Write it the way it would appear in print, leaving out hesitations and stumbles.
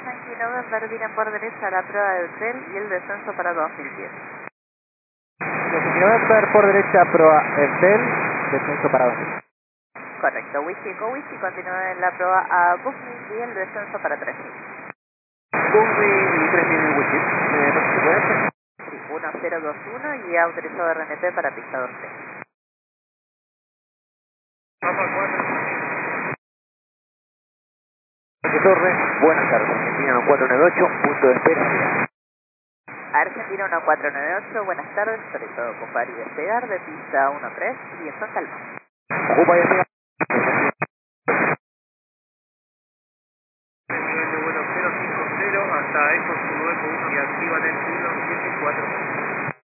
Yankee November, vienen por derecha la prueba del hotel y el descenso para 2010. Yankee November, por derecha, prueba el TEL, descenso para 2010. Correcto, Whisky Eco Whisky, continúa en la prueba a Booking y el descenso para 3000. Booking y 3000 en Whisky. ¿No se puede hacer? Sí, 1021 y autorizado RNP para pista 2C. Papa 4. Torre, buenas tardes, Argentina 498, punto de espera. Argentina 1498, buenas tardes, autorizado ocupar y despegar de pista 13 y eso en calma. Ocupa y despega.